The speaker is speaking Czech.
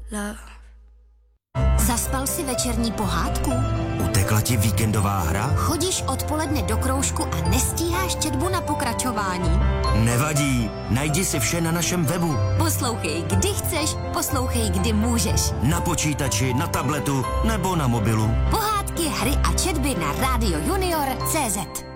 love. Zaspal si večerní pohádku? Utekla ti víkendová hra? Chodíš odpoledne do kroužku a nestíháš četbu na pokračování? Nevadí, najdi si vše na našem webu. Poslouchej, kdy chceš, poslouchej, kdy můžeš. Na počítači, na tabletu nebo na mobilu. Pohádky, hry a četby na Radio Junior CZ.